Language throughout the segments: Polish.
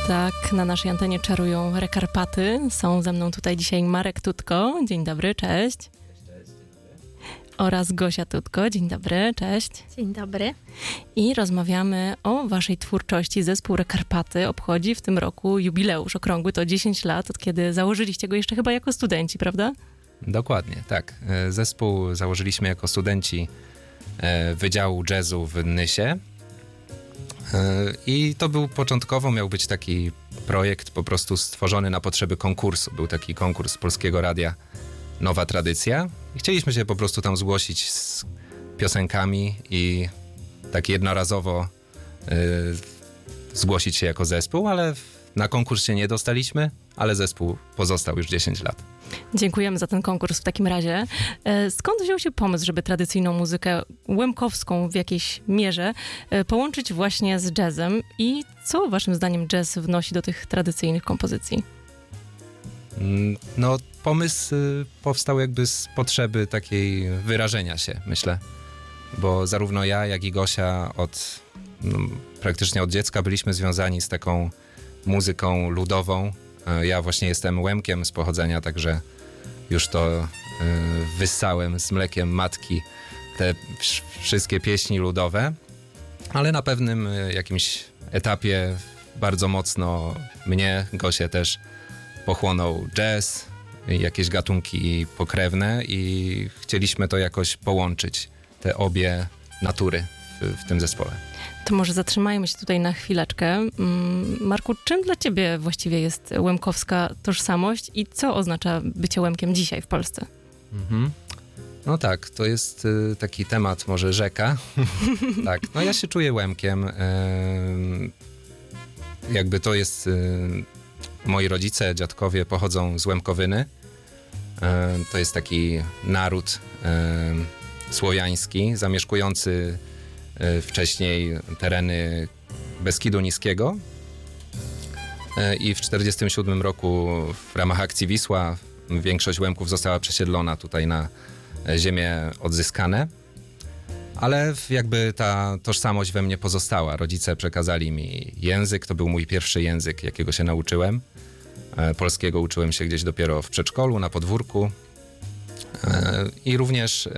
Tak, na naszej antenie czarują Rekarpaty. Są ze mną tutaj dzisiaj Marek Tutko. Dzień dobry, cześć. Oraz Gosia Tutko. Dzień dobry, cześć. Dzień dobry. I rozmawiamy o waszej twórczości. Zespół Rekarpaty obchodzi w tym roku jubileusz okrągły, to 10 lat, od kiedy założyliście go jeszcze chyba jako studenci, prawda? Dokładnie, tak. Zespół założyliśmy jako studenci Wydziału Jazzu w Nysie. I to był początkowo, miał być taki projekt po prostu stworzony na potrzeby konkursu. Był taki konkurs Polskiego Radia Nowa Tradycja. I chcieliśmy się po prostu tam zgłosić z piosenkami i tak jednorazowo zgłosić się jako zespół, ale na konkurs się nie dostaliśmy, ale zespół pozostał już 10 lat. Dziękujemy za ten konkurs w takim razie. Skąd wziął się pomysł, żeby tradycyjną muzykę łemkowską w jakiejś mierze połączyć właśnie z jazzem i co waszym zdaniem jazz wnosi do tych tradycyjnych kompozycji? No, pomysł powstał jakby z potrzeby takiej wyrażenia się, myślę. Bo zarówno ja, jak i Gosia praktycznie od dziecka byliśmy związani z taką muzyką ludową. Ja właśnie jestem Łemkiem z pochodzenia, także już to wyssałem z mlekiem matki te wszystkie pieśni ludowe, ale na pewnym jakimś etapie bardzo mocno mnie, Gosię też pochłonął jazz, jakieś gatunki pokrewne i chcieliśmy to jakoś połączyć, te obie natury w tym zespole. To może zatrzymajmy się tutaj na chwileczkę. Marku, czym dla ciebie właściwie jest łemkowska tożsamość i co oznacza bycie Łemkiem dzisiaj w Polsce? No tak, to jest taki temat może rzeka. Tak, no ja się czuję Łemkiem. Jakby to jest... Moi rodzice, dziadkowie pochodzą z Łemkowyny. To jest taki naród słowiański, zamieszkujący wcześniej tereny Beskidu Niskiego. I w 1947 roku w ramach akcji Wisła większość Łemków została przesiedlona tutaj na ziemię odzyskane. Ale jakby ta tożsamość we mnie pozostała. Rodzice przekazali mi język, to był mój pierwszy język, jakiego się nauczyłem. Polskiego uczyłem się gdzieś dopiero w przedszkolu, na podwórku. I również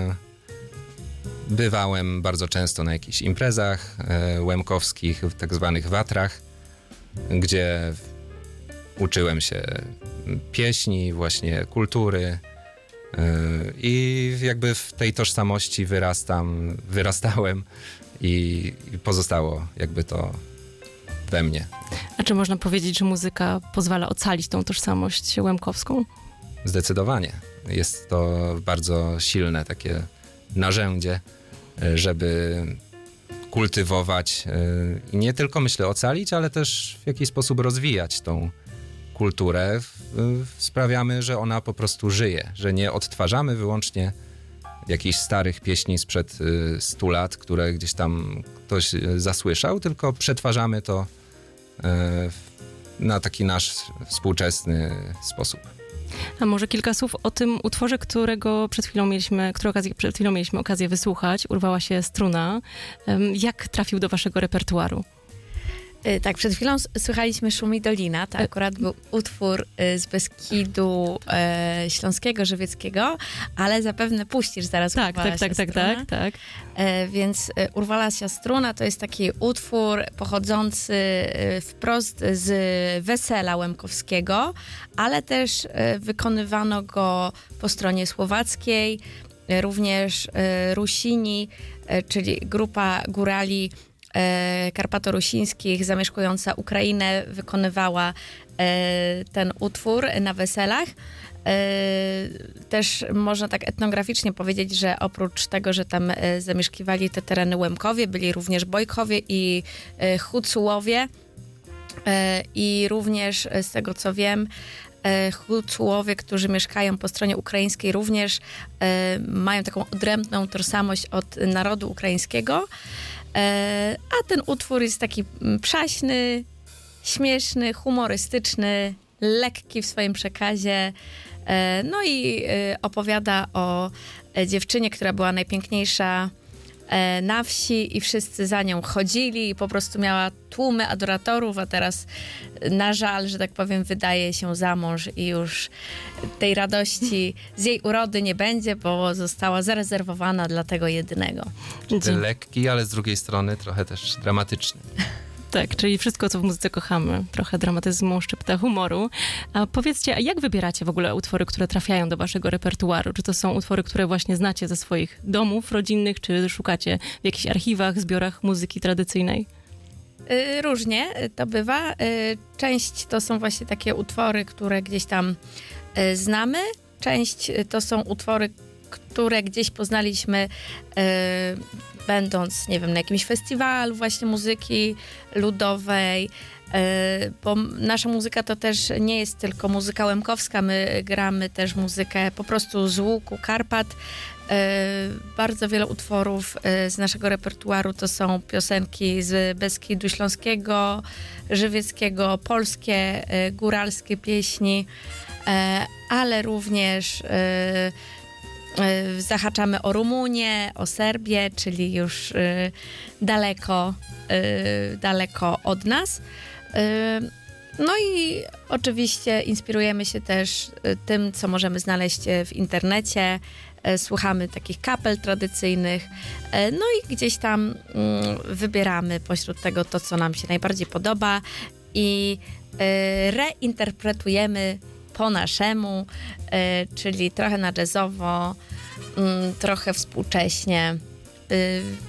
bywałem bardzo często na jakichś imprezach łemkowskich, tak zwanych watrach, gdzie uczyłem się pieśni, właśnie kultury. I jakby w tej tożsamości wyrastałem i pozostało jakby to we mnie. A czy można powiedzieć, że muzyka pozwala ocalić tą tożsamość łemkowską? Zdecydowanie. Jest to bardzo silne takie narzędzie, żeby kultywować i nie tylko, myślę, ocalić, ale też w jakiś sposób rozwijać tą kulturę. Sprawiamy, że ona po prostu żyje, że nie odtwarzamy wyłącznie jakichś starych pieśni sprzed 100 lat, które gdzieś tam ktoś zasłyszał, tylko przetwarzamy to na taki nasz współczesny sposób. A może kilka słów o tym utworze, którego przed chwilą mieliśmy okazję wysłuchać. Urwała się struna. Jak trafił do waszego repertuaru? Tak, przed chwilą słychaliśmy Szumi Dolina. To akurat był utwór z Beskidu Śląskiego, Żywieckiego, ale zapewne puścisz zaraz Urwala się struna. Tak. Więc Urwala się struna to jest taki utwór pochodzący wprost z wesela łemkowskiego, ale też wykonywano go po stronie słowackiej, również Rusini, czyli grupa górali karpatorusińskich zamieszkująca Ukrainę wykonywała ten utwór na weselach. Też można tak etnograficznie powiedzieć, że oprócz tego, że tam zamieszkiwali te tereny Łemkowie, byli również Bojkowie i Hucułowie i również z tego co wiem Hucułowie, którzy mieszkają po stronie ukraińskiej, również mają taką odrębną tożsamość od narodu ukraińskiego. A ten utwór jest taki przaśny, śmieszny, humorystyczny, lekki w swoim przekazie. No i opowiada o dziewczynie, która była najpiękniejsza na wsi i wszyscy za nią chodzili i po prostu miała tłumy adoratorów, a teraz na żal, że tak powiem, wydaje się za mąż i już tej radości z jej urody nie będzie, bo została zarezerwowana dla tego jedynego. Lekki, ale z drugiej strony trochę też dramatyczny. Tak, czyli wszystko, co w muzyce kochamy. Trochę dramatyzmu, szczypta humoru. A powiedzcie, a jak wybieracie w ogóle utwory, które trafiają do waszego repertuaru? Czy to są utwory, które właśnie znacie ze swoich domów rodzinnych, czy szukacie w jakichś archiwach, zbiorach muzyki tradycyjnej? Różnie to bywa. Część to są właśnie takie utwory, które gdzieś tam znamy. Część to są utwory, które gdzieś poznaliśmy będąc, nie wiem, na jakimś festiwalu właśnie muzyki ludowej, bo nasza muzyka to też nie jest tylko muzyka łemkowska, my gramy też muzykę po prostu z łuku Karpat. Bardzo wiele utworów z naszego repertuaru to są piosenki z Beskidu Śląskiego, Żywieckiego, polskie, góralskie pieśni, ale również zahaczamy o Rumunię, o Serbię, czyli już daleko od nas. No i oczywiście inspirujemy się też tym, co możemy znaleźć w internecie. Słuchamy takich kapel tradycyjnych, no i gdzieś tam wybieramy pośród tego to, co nam się najbardziej podoba i reinterpretujemy po naszemu, czyli trochę na jazzowo, trochę współcześnie.